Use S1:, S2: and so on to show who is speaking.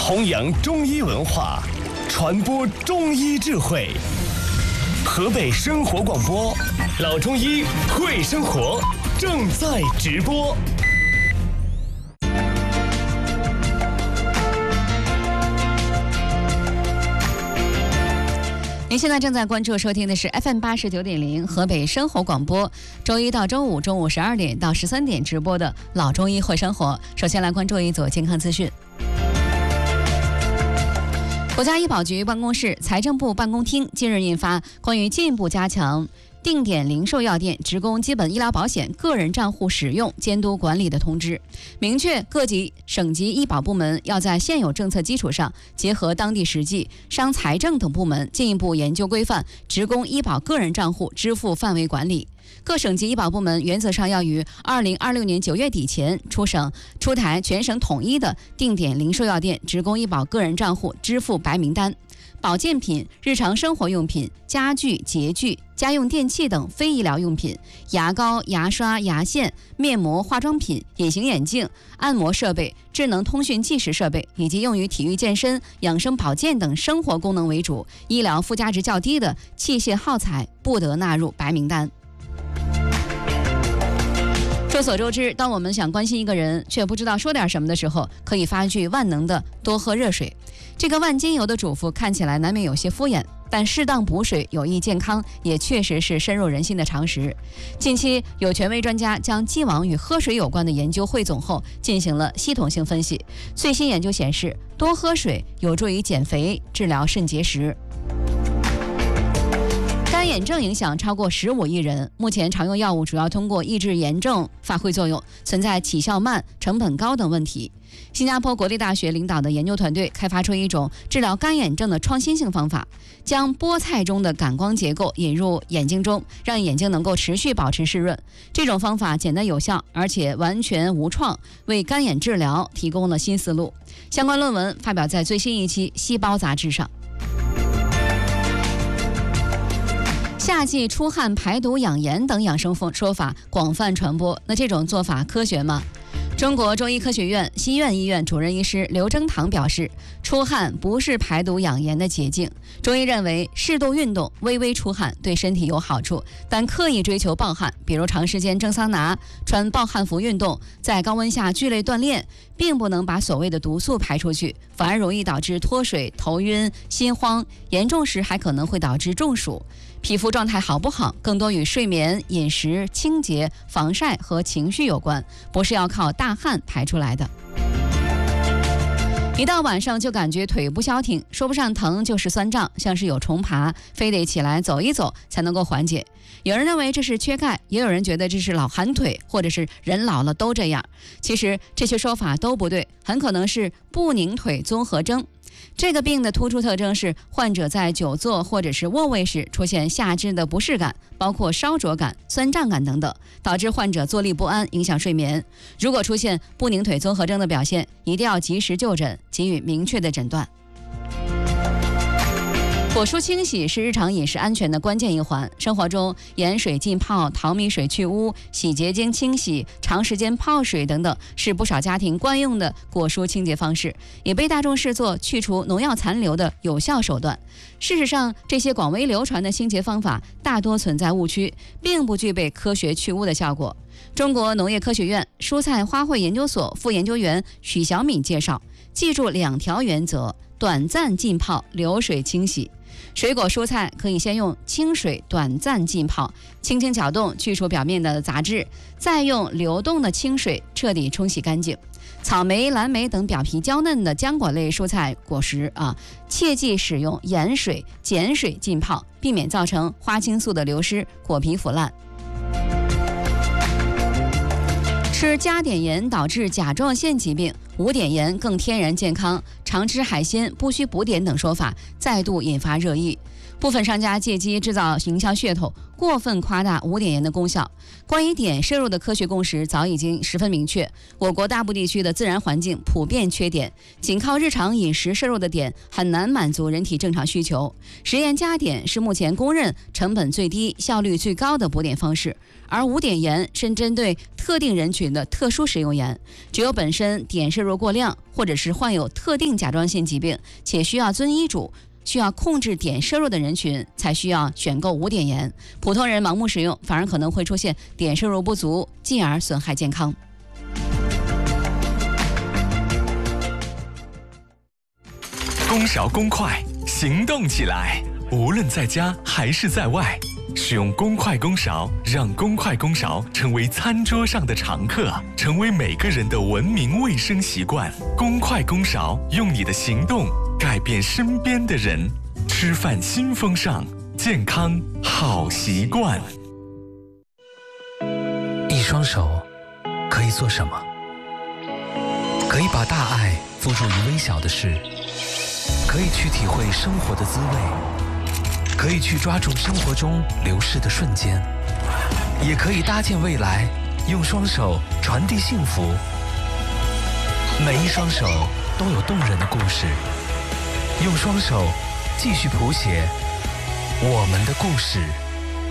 S1: 弘扬中医文化，传播中医智慧。河北生活广播，老中医会生活正在直播。
S2: 您现在正在关注收听的是 FM89.0 河北生活广播，周一到周五中午12点到13点直播的老中医会生活。首先来关注一组健康资讯。国家医保局办公室、财政部办公厅近日印发关于进一步加强定点零售药店职工基本医疗保险个人账户使用监督管理的通知，明确各级省级医保部门要在现有政策基础上，结合当地实际、商财政等部门进一步研究规范职工医保个人账户支付范围管理。各省级医保部门原则上要于2026年9月底前出台全省统一的定点零售药店职工医保个人账户支付白名单。保健品、日常生活用品、家具、洁具、家用电器等非医疗用品、牙膏、牙刷、牙线、面膜、化妆品、隐形眼镜、按摩设备、智能通讯计时设备以及用于体育健身、养生保健等生活功能为主、医疗附加值较低的器械耗材不得纳入白名单。众所周知，当我们想关心一个人却不知道说点什么的时候，可以发句万能的多喝热水。这个万金油的嘱咐看起来难免有些敷衍，但适当补水有益健康也确实是深入人心的常识。近期有权威专家将既往与喝水有关的研究汇总后进行了系统性分析，最新研究显示，多喝水有助于减肥、治疗肾结石。干眼症影响超过15亿人，目前常用药物主要通过抑制炎症发挥作用，存在起效慢、成本高等问题。新加坡国立大学领导的研究团队开发出一种治疗干眼症的创新性方法，将菠菜中的感光结构引入眼睛中，让眼睛能够持续保持湿润。这种方法简单有效，而且完全无创，为干眼治疗提供了新思路。相关论文发表在最新一期《细胞》杂志上。夏季出汗排毒养颜等养生说法广泛传播，那这种做法科学吗？中国中医科学院西苑医院主任医师刘征堂表示，出汗不是排毒养颜的捷径。中医认为，适度运动、微微出汗对身体有好处，但刻意追求暴汗，比如长时间蒸桑拿、穿暴汗服运动、在高温下剧烈锻炼，并不能把所谓的毒素排出去，反而容易导致脱水、头晕、心慌，严重时还可能会导致中暑。皮肤状态好不好，更多与睡眠、饮食、清洁、防晒和情绪有关，不是要靠大汗排出来的。一到晚上就感觉腿不消停，说不上疼就是酸胀，像是有虫爬，非得起来走一走才能够缓解。有人认为这是缺钙，也有人觉得这是老寒腿，或者是人老了都这样。其实这些说法都不对，很可能是不宁腿综合征。这个病的突出特征是，患者在久坐或者是卧位时出现下肢的不适感，包括烧灼感、酸胀感等等，导致患者坐立不安，影响睡眠。如果出现不宁腿综合征的表现，一定要及时就诊，给予明确的诊断。果蔬清洗是日常饮食安全的关键一环，生活中盐水浸泡、淘米水去污、洗洁精清洗、长时间泡水等等，是不少家庭惯用的果蔬清洁方式，也被大众视作去除农药残留的有效手段。事实上，这些广为流传的清洁方法大多存在误区，并不具备科学去污的效果。中国农业科学院蔬菜花卉研究所副研究员许小敏介绍，记住2条原则：短暂浸泡、流水清洗。水果蔬菜可以先用清水短暂浸泡，轻轻搅动去除表面的杂质，再用流动的清水彻底冲洗干净。草莓、蓝莓等表皮娇嫩的浆果类蔬菜果实切忌使用盐水、碱水浸泡，避免造成花青素的流失，果皮腐烂。吃加碘盐导致甲状腺疾病，无碘盐更天然健康，常吃海鲜不需补碘等说法再度引发热议。 部分商家借机制造营销噱头，过分夸大5碘盐的功效。关于碘摄入的科学共识早已经十分明确，我国大部地区的自然环境普遍缺碘，仅靠日常饮食摄入的碘很难满足人体正常需求。食盐加碘是目前公认成本最低、效率最高的补碘方式，而5碘盐是针对特定人群的特殊食用盐，只有本身碘摄入过量，或者是患有特定甲状腺疾病且需要遵医嘱，需要控制碘摄入的人群才需要选购5碘盐，普通人盲目使用反而可能会出现碘摄入不足，进而损害健康。
S3: 公勺公筷，行动起来！无论在家还是在外，使用公筷公勺，让公筷公勺成为餐桌上的常客，成为每个人的文明卫生习惯。公筷公勺，用你的行动改变身边的人，吃饭新风尚，健康好习惯。
S4: 一双手可以做什么？可以把大爱付诸于微小的事，可以去体会生活的滋味，可以去抓住生活中流逝的瞬间，也可以搭建未来，用双手传递幸福。每一双手都有动人的故事，用双手继续谱写我们的故事。